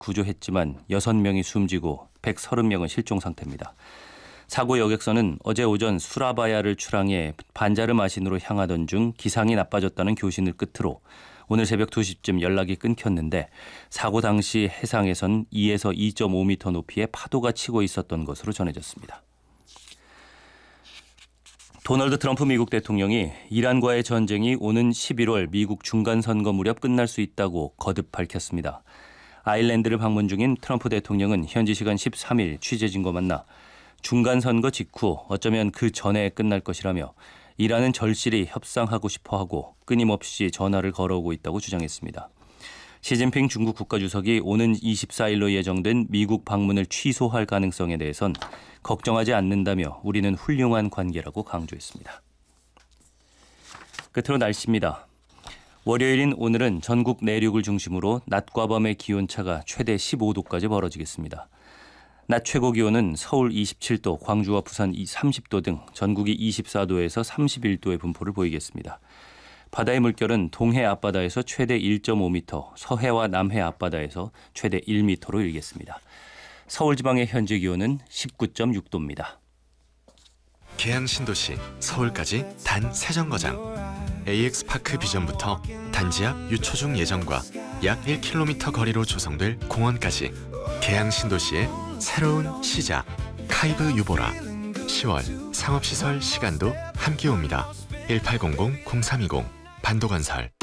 구조했지만 6명이 숨지고 130명은 실종 상태입니다. 사고 여객선은 어제 오전 수라바야를 출항해 반자르마신으로 향하던 중 기상이 나빠졌다는 교신을 끝으로 오늘 새벽 2시쯤 연락이 끊겼는데 사고 당시 해상에선 2에서 2.5m 높이의 파도가 치고 있었던 것으로 전해졌습니다. 도널드 트럼프 미국 대통령이 이란과의 전쟁이 오는 11월 미국 중간선거 무렵 끝날 수 있다고 거듭 밝혔습니다. 아일랜드를 방문 중인 트럼프 대통령은 현지 시간 13일 취재진과 만나 중간선거 직후 어쩌면 그 전에 끝날 것이라며 이란은 절실히 협상하고 싶어하고 끊임없이 전화를 걸어오고 있다고 주장했습니다. 시진핑 중국 국가주석이 오는 24일로 예정된 미국 방문을 취소할 가능성에 대해선 걱정하지 않는다며 우리는 훌륭한 관계라고 강조했습니다. 끝으로 날씨입니다. 월요일인 오늘은 전국 내륙을 중심으로 낮과 밤의 기온차가 최대 15도까지 벌어지겠습니다. 낮 최고 기온은 서울 27도, 광주와 부산 30도 등 전국이 24도에서 31도의 분포를 보이겠습니다. 바다의 물결은 동해 앞바다에서 최대 1.5m, 서해와 남해 앞바다에서 최대 1m로 일겠습니다. 서울 지방의 현재 기온은 19.6도입니다. 계양 신도시 서울까지 단 3정거장 AX파크 비전부터 단지 앞 유초중 예정과 약 1km 거리로 조성될 공원까지 계양 신도시의 새로운 시작 카이브 유보라 10월 상업시설 시간도 함께 옵니다. 1800-0320 반도건설